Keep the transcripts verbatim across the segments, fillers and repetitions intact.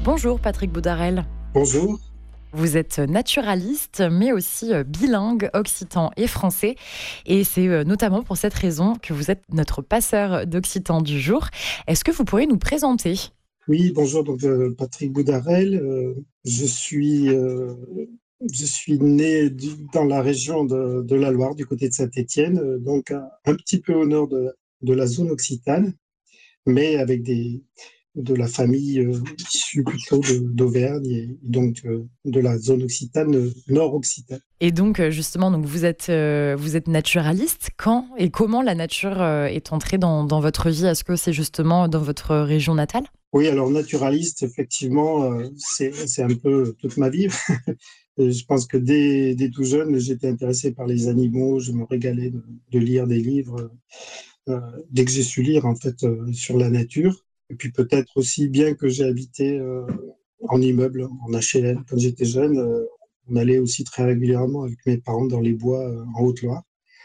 Bonjour Patrick Boudarel. Bonjour. Vous êtes naturaliste, mais aussi euh, bilingue, occitan et français. Et c'est euh, notamment pour cette raison que vous êtes notre passeur d'occitan du jour. Est-ce que vous pourriez nous présenter? Oui, bonjour, donc euh, Patrick Boudarel. Euh, je suis, euh, je suis né du- dans la région de, de la Loire, du côté de Saint-Étienne, euh, donc un, un petit peu au nord de, de la zone occitane, mais avec des, de la famille euh, issue plutôt de- d'Auvergne et donc euh, de la zone occitane, euh, nord-occitane. Et donc euh, justement, donc vous êtes, euh, vous êtes naturaliste. Quand et comment la nature euh, est entrée dans, dans votre vie? Est-ce que c'est justement dans votre région natale? Oui, alors naturaliste, effectivement, euh, c'est, c'est un peu toute ma vie. Et je pense que dès, dès tout jeune, j'étais intéressé par les animaux, je me régalais de, de lire des livres, euh, dès que j'ai su lire, en fait, euh, sur la nature. Et puis peut-être aussi, bien que j'ai habité euh, en immeuble, en H L M, quand j'étais jeune, euh, on allait aussi très régulièrement avec mes parents dans les bois euh, en Haute-Loire.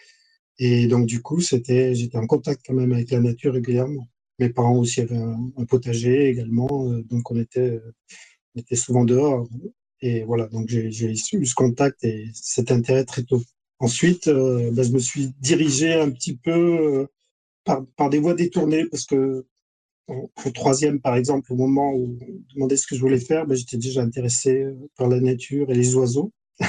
Et donc, du coup, c'était, j'étais en contact quand même avec la nature régulièrement. Mes parents aussi avaient un, un potager également, euh, donc on était, on était souvent dehors. Et voilà, donc j'ai j'ai eu ce contact et cet intérêt très tôt. Ensuite, euh, ben, je me suis dirigé un petit peu euh, par, par des voies détournées parce que en- au troisième, par exemple, au moment où on me demandait ce que je voulais faire, ben, j'étais déjà intéressé euh, par la nature et les oiseaux.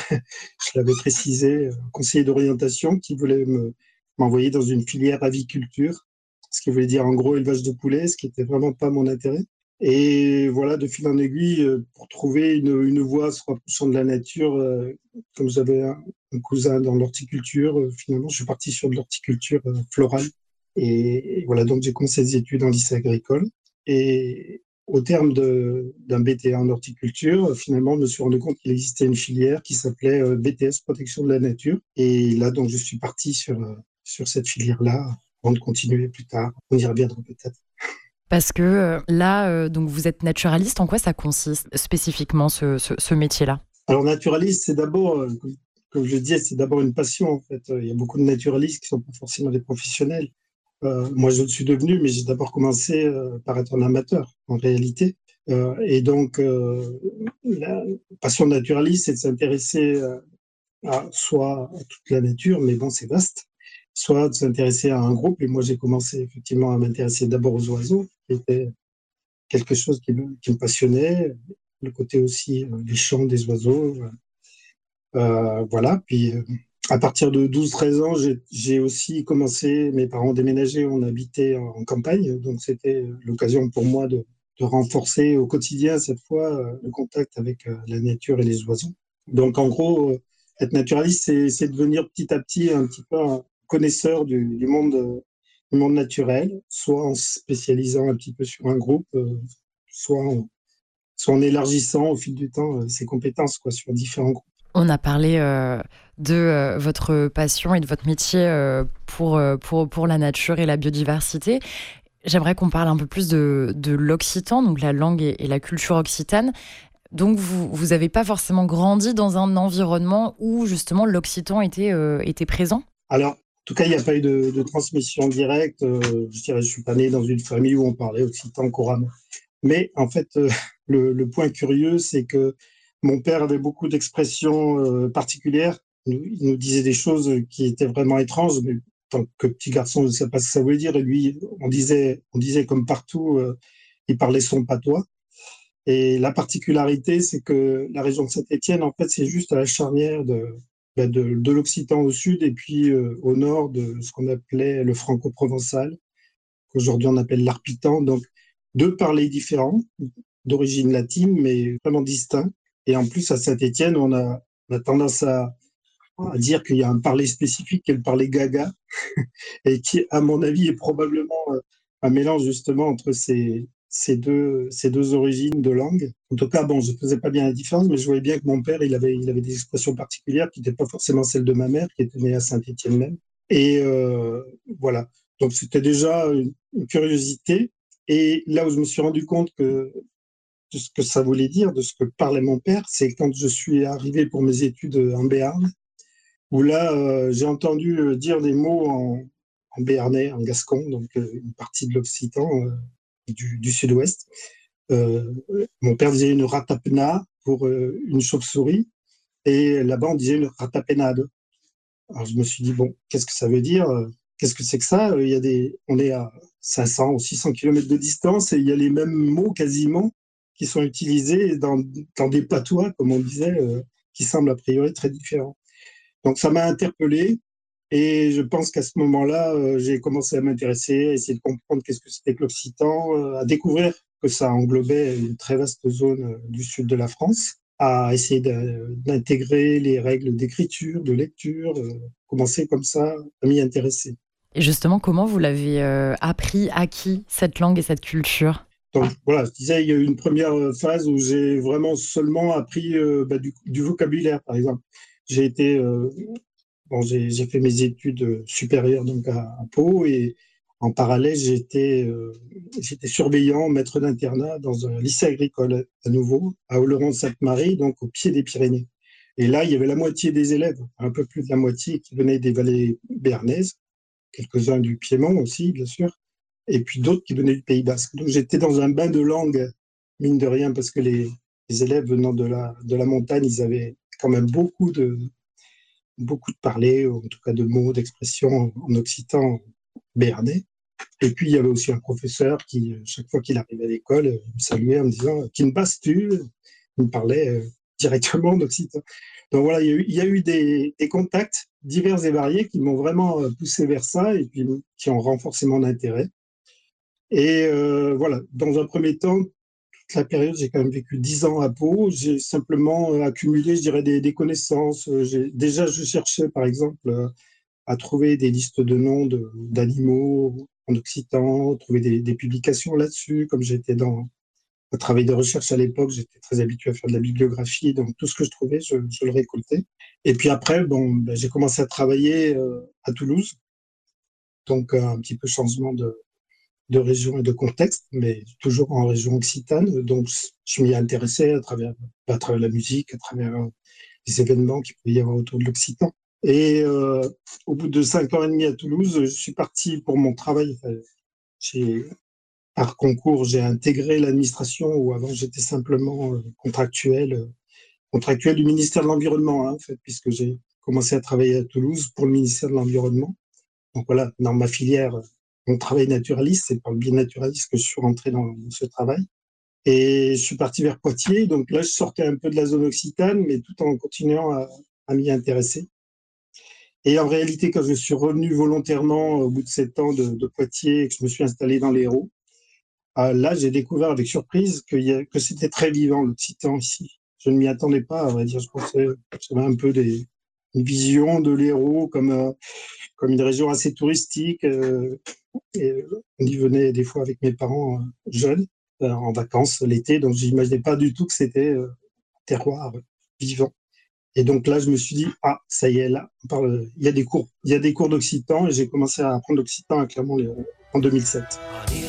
Je l'avais précisé, euh, conseiller d'orientation qui voulait me, m'envoyer dans une filière aviculture, ce qui voulait dire en gros élevage de poulets, ce qui n'était vraiment pas mon intérêt. Et voilà, de fil en aiguille, euh, pour trouver une, une voie se rapprochant de la nature, euh, comme j'avais un, un cousin dans l'horticulture, euh, finalement, je suis parti sur de l'horticulture euh, florale. Et, et voilà, donc j'ai commencé des études en lycée agricole. Et au terme de, d'un B T A en horticulture, euh, finalement, je me suis rendu compte qu'il existait une filière qui s'appelait euh, B T S protection de la nature. Et là, donc, je suis parti sur, euh, sur cette filière-là avant de continuer plus tard. On y reviendra peut-être. Parce que euh, là, euh, donc vous êtes naturaliste. En quoi ça consiste spécifiquement ce, ce- ce métier-là? Alors, naturaliste, c'est d'abord, euh, comme, comme je le disais, c'est d'abord une passion, en fait. Euh, Il y a beaucoup de naturalistes qui ne sont pas forcément des professionnels. Euh, moi, je le suis devenu, mais j'ai d'abord commencé euh, par être un amateur, en réalité. Euh, et donc, euh, la passion naturaliste, c'est de s'intéresser euh, à, soit à toute la nature, mais bon, c'est vaste, soit de s'intéresser à un groupe. Et moi, j'ai commencé effectivement à m'intéresser d'abord aux oiseaux, qui était quelque chose qui me, qui me passionnait, le côté aussi, euh, les chants des oiseaux. Euh, voilà, puis euh, à partir de douze treize ans, j'ai j'ai aussi commencé, mes parents ont déménagé, on habitait en, en campagne, donc c'était l'occasion pour moi de, de renforcer au quotidien, cette fois, euh, le contact avec euh, la nature et les oiseaux. Donc en gros, euh, être naturaliste, c'est c'est devenir petit à petit un petit peu un connaisseur du, du monde, euh, du monde naturel, soit en se spécialisant un petit peu sur un groupe, euh, soit en, soit en élargissant au fil du temps euh, ses compétences quoi, sur différents groupes. On a parlé euh, de euh, votre passion et de votre métier euh, pour, euh, pour, pour la nature et la biodiversité. J'aimerais qu'on parle un peu plus de, de l'occitan, donc la langue et, et la culture occitane. Donc vous vous avez pas forcément grandi dans un environnement où justement l'occitan était, euh, était présent? Alors, en tout cas, il n'y a pas eu de, de transmission directe. Euh, je dirais, je suis pas né dans une famille où on parlait occitan couramment. Mais en fait, euh, le, le point curieux, c'est que mon père avait beaucoup d'expressions euh, particulières. Il nous, il nous disait des choses qui étaient vraiment étranges, mais en tant que petit garçon, je ne sais pas ce que ça voulait dire. Et lui, on disait, on disait comme partout, euh, il parlait son patois. Et la particularité, c'est que la région de Saint-Étienne, en fait, c'est juste à la charnière de, ben, de, de l'Occitan au sud et puis euh, au nord de ce qu'on appelait le franco-provençal, qu'aujourd'hui on appelle l'arpitan. Donc, deux parlers différents, d'origine latine, mais vraiment distincts. Et en plus, à Saint-Étienne, on a, on a tendance à, à dire qu'il y a un parler spécifique qui est le parler gaga, et qui, à mon avis, est probablement euh, un mélange justement entre ces, ces, deux, ces deux origines de langue. En tout cas, bon, je ne faisais pas bien la différence, mais je voyais bien que mon père, il avait, il avait des expressions particulières qui n'étaient pas forcément celles de ma mère, qui était née à Saint-Étienne même. Et euh, voilà. Donc, c'était déjà une, une curiosité. Et là où je me suis rendu compte que de ce que ça voulait dire, de ce que parlait mon père, c'est quand je suis arrivé pour mes études en Béarn, où là, euh, j'ai entendu euh, dire des mots en, en béarnais, en gascon, donc euh, une partie de l'occitan euh, du, du sud-ouest. Euh, Mon père disait une ratapena pour euh, une chauve-souris, et là-bas on disait une ratapénade. Alors je me suis dit, bon, qu'est-ce que ça veut dire? Qu'est-ce que c'est que ça? Il y a des, on est à cinq cents ou six cents kilomètres de distance et il y a les mêmes mots quasiment qui sont utilisés dans, dans des patois, comme on disait, euh, qui semblent a priori très différents. Donc ça m'a interpellé et je pense qu'à ce moment-là, euh, j'ai commencé à m'intéresser, à essayer de comprendre qu'est-ce que c'était que l'occitan, euh, à découvrir que ça englobait une très vaste zone euh, du sud de la France, à essayer d'intégrer les règles d'écriture, de lecture, euh, commencer comme ça à m'y intéresser. Et justement, comment vous l'avez euh, appris, acquis, cette langue et cette culture? Donc voilà, je disais, il y a eu une première phase où j'ai vraiment seulement appris euh, bah, du, du vocabulaire, par exemple. J'ai été, euh, bon, j'ai, j'ai fait mes études supérieures donc à, à Pau et en parallèle, j'étais, euh, j'étais surveillant, maître d'internat dans un lycée agricole à nouveau, à Oloron-Sainte-Marie, donc au pied des Pyrénées. Et là, il y avait la moitié des élèves, un peu plus de la moitié, qui venaient des vallées béarnaises, quelques-uns du Piémont aussi, bien sûr, et puis d'autres qui venaient du Pays Basque. Donc j'étais dans un bain de langue, mine de rien, parce que les, les élèves venant de la, de la montagne, ils avaient quand même beaucoup de, beaucoup de parlers, en tout cas de mots, d'expressions en occitan béarnais. Et puis, il y avait aussi un professeur qui, chaque fois qu'il arrivait à l'école, me saluait en me disant « Qui me passes-tu » Il me parlait directement en occitan. Donc voilà, il y a eu, il y a eu des, des contacts divers et variés qui m'ont vraiment poussé vers ça et puis qui ont renforcé mon intérêt. Et euh, voilà, dans un premier temps, toute la période, j'ai quand même vécu dix ans à Pau. J'ai simplement accumulé, je dirais, des, des connaissances. J'ai, déjà, je cherchais, par exemple, à trouver des listes de noms de, d'animaux en occitan, trouver des, des publications là-dessus. Comme j'étais dans un travail de recherche à l'époque, j'étais très habitué à faire de la bibliographie, donc tout ce que je trouvais, je, je le récoltais. Et puis après, bon, ben, j'ai commencé à travailler euh, à Toulouse, donc un petit peu changement de, de région et de contexte, mais toujours en région occitane. Donc je m'y intéressais à travers, à travers la musique, à travers les événements qu'il pouvait y avoir autour de l'occitan. Et euh, au bout de cinq ans et demi à Toulouse, je suis parti pour mon travail. Enfin, j'ai, par concours, j'ai intégré l'administration où avant j'étais simplement euh, contractuel, euh, contractuel du ministère de l'Environnement, hein, en fait, puisque j'ai commencé à travailler à Toulouse pour le ministère de l'Environnement. Donc voilà, dans ma filière, mon travail naturaliste, c'est par le biais naturaliste que je suis rentré dans ce travail. Et je suis parti vers Poitiers. Donc là, je sortais un peu de la zone occitane, mais tout en continuant à, à m'y intéresser. Et en réalité, quand je suis revenu volontairement au bout de sept ans de, de Poitiers et que je me suis installé dans l'Hérault, euh, là, j'ai découvert avec surprise que, y a, que c'était très vivant, l'occitan ici. Je ne m'y attendais pas, à vrai dire. Je pensais que j'avais un peu des, une vision de l'Hérault comme, euh, comme une région assez touristique. Euh, et on y venait des fois avec mes parents euh, jeunes, euh, en vacances l'été, donc je n'imaginais pas du tout que c'était euh, un terroir vivant. Et donc là, je me suis dit, ah, ça y est, là, on parle, il y a des cours, il y a des cours d'occitan et j'ai commencé à apprendre l'occitan à Clermont-Lérault en deux mille sept.